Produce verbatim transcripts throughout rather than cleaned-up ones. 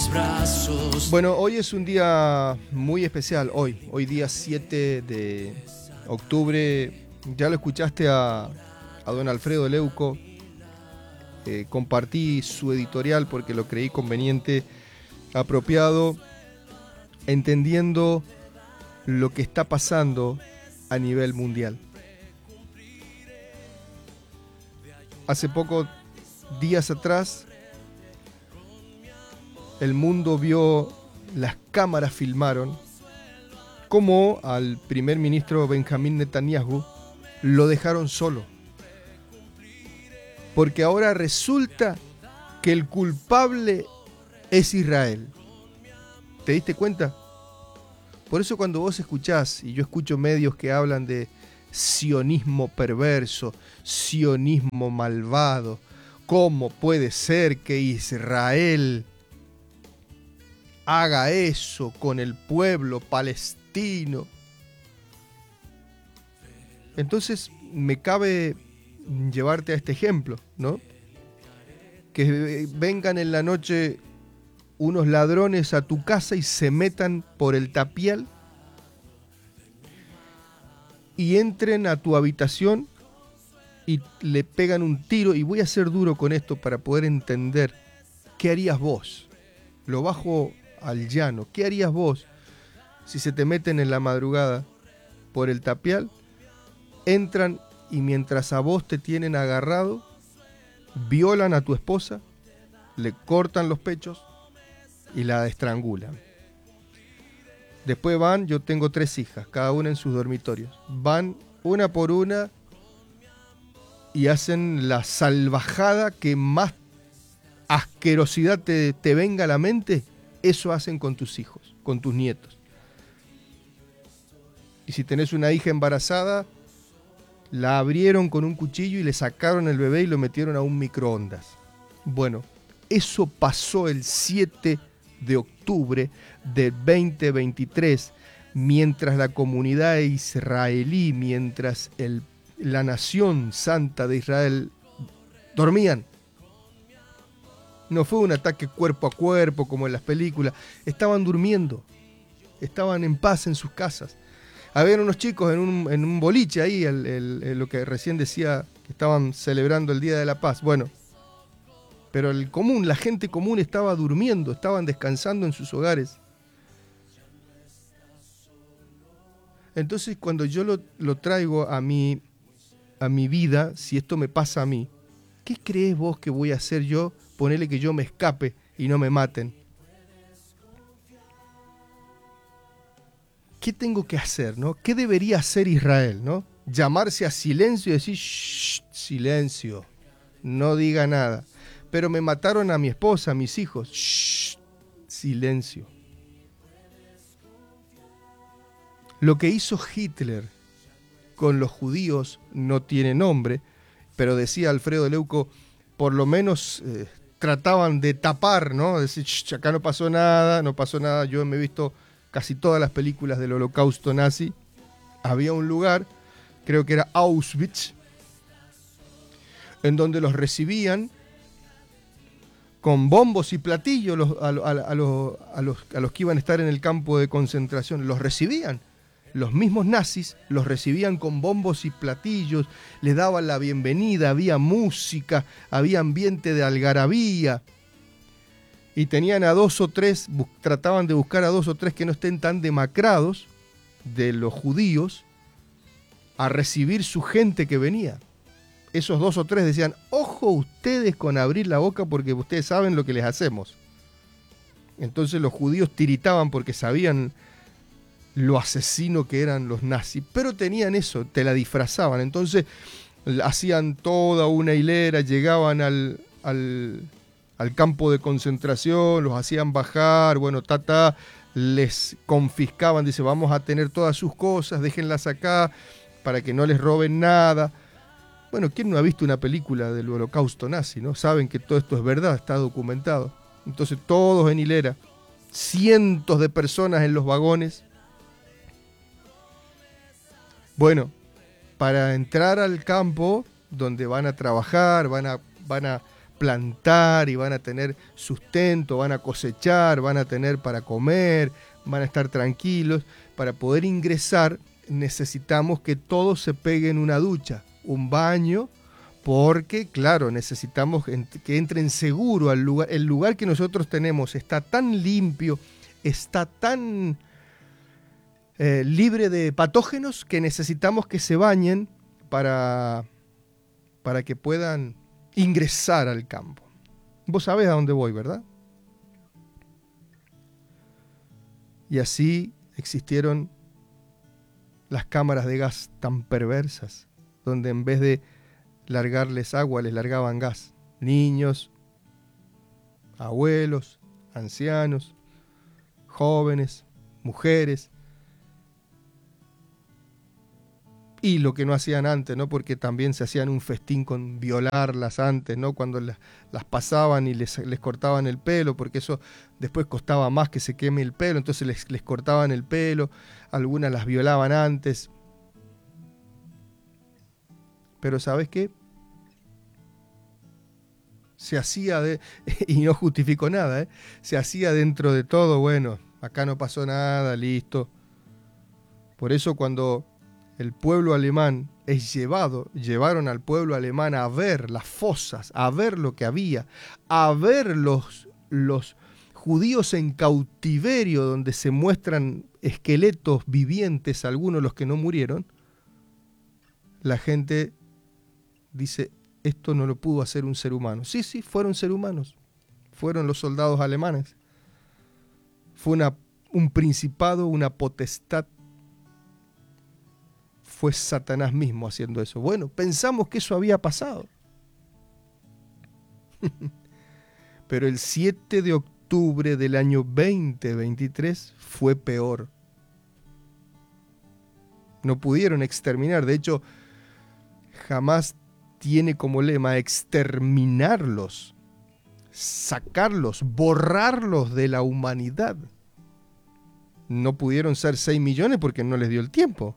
brazos. Bueno, hoy es un día muy especial, hoy, hoy día siete de octubre. Ya lo escuchaste a, a don Alfredo Leuco. Eh, compartí su editorial porque lo creí conveniente, apropiado, entendiendo lo que está pasando a nivel mundial. Hace pocos días atrás, el mundo vio, las cámaras filmaron cómo al primer ministro Benjamín Netanyahu lo dejaron solo. Porque ahora resulta que el culpable es Israel. ¿Te diste cuenta? Por eso cuando vos escuchás, y yo escucho medios que hablan de sionismo perverso, sionismo malvado, ¿cómo puede ser que Israel haga eso con el pueblo palestino? Entonces me cabe llevarte a este ejemplo, ¿no? Que vengan en la noche unos ladrones a tu casa y se metan por el tapial y entren a tu habitación y le pegan un tiro. Y voy a ser duro con esto para poder entender qué harías vos. Lo bajo al llano. ¿Qué harías vos si se te meten en la madrugada por el tapial, entran y mientras a vos te tienen agarrado, violan a tu esposa, le cortan los pechos y la estrangulan? Después van, yo tengo tres hijas, cada una en sus dormitorios, van una por una y hacen la salvajada que más asquerosidad te, te venga a la mente. Eso hacen con tus hijos, con tus nietos. Y si tenés una hija embarazada, la abrieron con un cuchillo y le sacaron el bebé y lo metieron a un microondas. Bueno, eso pasó el siete de octubre del veinte veintitrés, mientras la comunidad israelí, mientras el, la nación santa de Israel dormían. No fue un ataque cuerpo a cuerpo como en las películas. Estaban durmiendo, estaban en paz en sus casas. Habían unos chicos en un, en un boliche ahí, el, el, el, lo que recién decía, que estaban celebrando el Día de la Paz. Bueno, pero el común, la gente común estaba durmiendo, estaban descansando en sus hogares. Entonces, cuando yo lo, lo traigo a mi, a mi vida, si esto me pasa a mí, ¿qué crees vos que voy a hacer yo? Ponele que yo me escape y no me maten. ¿Qué tengo que hacer, no? ¿Qué debería hacer Israel, no? Llamarse a silencio y decir, shh, silencio, no diga nada. Pero me mataron a mi esposa, a mis hijos, shh, silencio. Lo que hizo Hitler con los judíos no tiene nombre, pero decía Alfredo Leuco, por lo menos eh, trataban de tapar, ¿no? Decir, shh, acá no pasó nada, no pasó nada. Yo me he visto casi todas las películas del holocausto nazi. Había un lugar, creo que era Auschwitz, en donde los recibían con bombos y platillos los, a, a, a, los, a, los, a los que iban a estar en el campo de concentración. Los recibían, los mismos nazis los recibían con bombos y platillos, les daban la bienvenida, había música, había ambiente de algarabía. Y tenían a dos o tres, trataban de buscar a dos o tres que no estén tan demacrados de los judíos a recibir su gente que venía. Esos dos o tres decían, ojo ustedes con abrir la boca porque ustedes saben lo que les hacemos. Entonces los judíos tiritaban porque sabían lo asesino que eran los nazis, pero tenían eso, te la disfrazaban. Entonces hacían toda una hilera, llegaban al... al al campo de concentración, los hacían bajar, bueno, tata, les confiscaban, dice, vamos a tener todas sus cosas, déjenlas acá para que no les roben nada. Bueno, ¿quién no ha visto una película del holocausto nazi, no? Saben que todo esto es verdad, está documentado. Entonces todos en hilera, cientos de personas en los vagones. Bueno, para entrar al campo donde van a trabajar, van a, van a plantar y van a tener sustento, van a cosechar, van a tener para comer, van a estar tranquilos. Para poder ingresar necesitamos que todos se peguen una ducha, un baño, porque claro, necesitamos que entren seguro al lugar. El lugar que nosotros tenemos está tan limpio, está tan eh, libre de patógenos que necesitamos que se bañen para, para que puedan ingresar al campo. Vos sabés a dónde voy, ¿verdad? Y así existieron las cámaras de gas tan perversas, donde en vez de largarles agua, les largaban gas. Niños, abuelos, ancianos, jóvenes, mujeres. Y lo que no hacían antes, ¿no? Porque también se hacían un festín con violarlas antes, ¿no? Cuando las, las pasaban y les, les cortaban el pelo, porque eso después costaba más que se queme el pelo, entonces les, les cortaban el pelo, algunas las violaban antes. Pero ¿sabes qué? Se hacía, de, y no justifico nada, ¿eh? Se hacía dentro de todo, bueno, acá no pasó nada, listo. Por eso cuando el pueblo alemán es llevado, llevaron al pueblo alemán a ver las fosas, a ver lo que había, a ver los, los judíos en cautiverio donde se muestran esqueletos vivientes, algunos los que no murieron, la gente dice, esto no lo pudo hacer un ser humano. Sí, sí, fueron seres humanos, fueron los soldados alemanes. Fue una, un principado, una potestad. Fue Satanás mismo haciendo eso. Bueno, pensamos que eso había pasado. Pero el siete de octubre del año veinte veintitrés fue peor. No pudieron exterminar. De hecho, jamás tiene como lema exterminarlos, sacarlos, borrarlos de la humanidad. No pudieron ser seis millones porque no les dio el tiempo.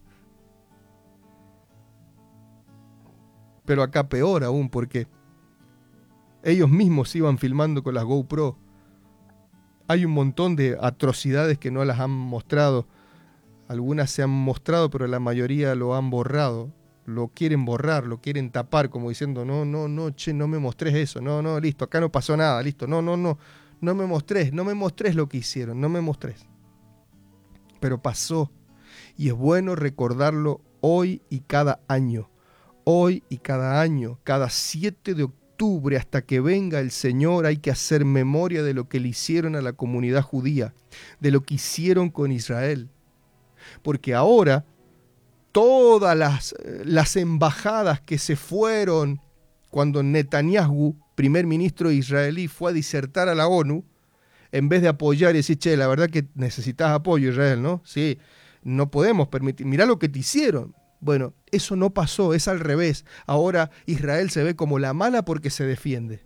Pero acá peor aún, porque ellos mismos iban filmando con las GoPro. Hay un montón de atrocidades que no las han mostrado. Algunas se han mostrado, pero la mayoría lo han borrado. Lo quieren borrar, lo quieren tapar, como diciendo, no, no, no, che, no me mostres eso. No, no, listo, acá no pasó nada, listo. No, no, no, no me mostres, no me mostres lo que hicieron, no me mostres. Pero pasó. Y es bueno recordarlo hoy y cada año. Hoy y cada año, cada siete de octubre, hasta que venga el Señor, hay que hacer memoria de lo que le hicieron a la comunidad judía, de lo que hicieron con Israel. Porque ahora, todas las, las embajadas que se fueron cuando Netanyahu, primer ministro israelí, fue a disertar a la ONU, en vez de apoyar y decir, che, la verdad que necesitas apoyo, Israel, ¿no? Sí, no podemos permitir, mirá lo que te hicieron. Bueno, eso no pasó, es al revés. Ahora Israel se ve como la mala porque se defiende.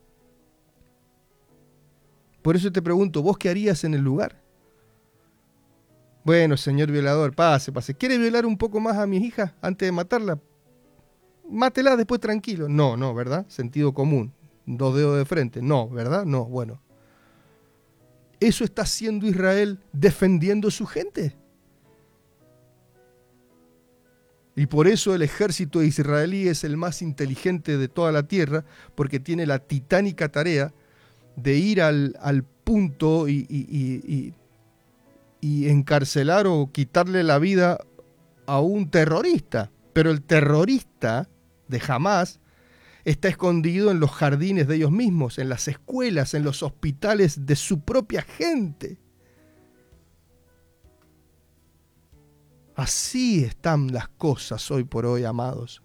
Por eso te pregunto, ¿vos qué harías en el lugar? Bueno, señor violador, pase, pase. ¿Quiere violar un poco más a mi hija antes de matarla? Mátela después tranquilo. No, no, ¿verdad? Sentido común. Dos dedos de frente. No, ¿verdad? No, bueno. ¿Eso está haciendo Israel defendiendo a su gente? Y por eso el ejército israelí es el más inteligente de toda la tierra, porque tiene la titánica tarea de ir al, al punto y, y, y, y encarcelar o quitarle la vida a un terrorista. Pero el terrorista de Hamás está escondido en los jardines de ellos mismos, en las escuelas, en los hospitales de su propia gente. Así están las cosas hoy por hoy, amados.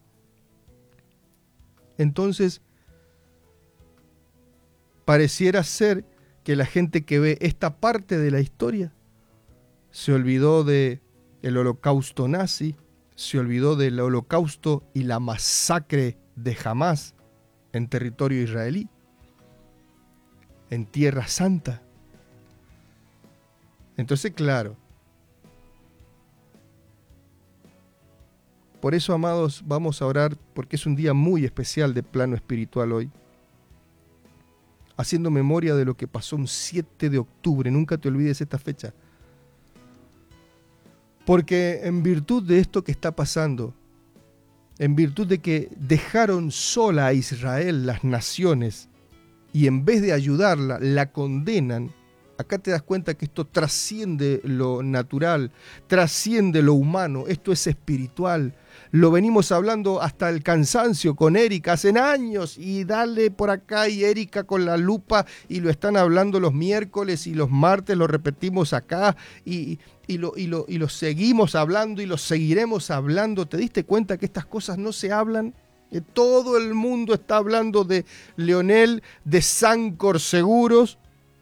Entonces, pareciera ser que la gente que ve esta parte de la historia se olvidó del holocausto nazi, se olvidó del holocausto y la masacre de Hamás en territorio israelí, en Tierra Santa. Entonces, claro, por eso, amados, vamos a orar porque es un día muy especial de plano espiritual hoy. haciendo memoria de lo que pasó un siete de octubre. Nunca te olvides esta fecha. Porque en virtud de esto que está pasando, en virtud de que dejaron sola a Israel las naciones y en vez de ayudarla, la condenan, acá te das cuenta que esto trasciende lo natural, trasciende lo humano, esto es espiritual. Lo venimos hablando hasta el cansancio con Erika hace años, y dale por acá y Erika con la lupa, y lo están hablando los miércoles y los martes lo repetimos acá, y, y, lo, y, lo, y lo seguimos hablando y lo seguiremos hablando. ¿Te diste cuenta que estas cosas no se hablan? Que todo el mundo está hablando de Leonel, de Sancor Seguros.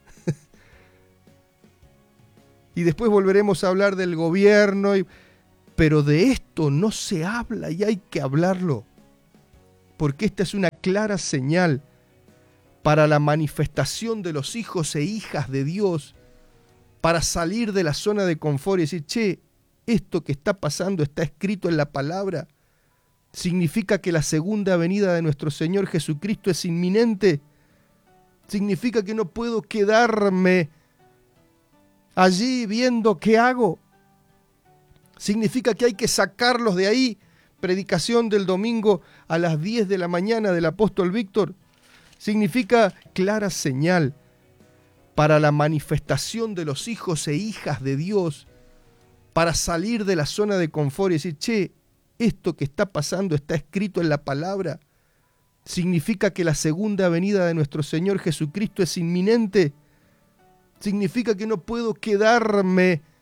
Y después volveremos a hablar del gobierno, y, pero de esto no se habla y hay que hablarlo. Porque esta es una clara señal para la manifestación de los hijos e hijas de Dios, para salir de la zona de confort y decir, che, esto que está pasando está escrito en la palabra. Significa que la segunda venida de nuestro Señor Jesucristo es inminente. Significa que no puedo quedarme allí viendo qué hago. Significa que hay que sacarlos de ahí. Predicación del domingo a las diez de la mañana del apóstol Víctor. Significa clara señal para la manifestación de los hijos e hijas de Dios, para salir de la zona de confort y decir, che, esto que está pasando está escrito en la palabra. Significa que la segunda venida de nuestro Señor Jesucristo es inminente. Significa que no puedo quedarme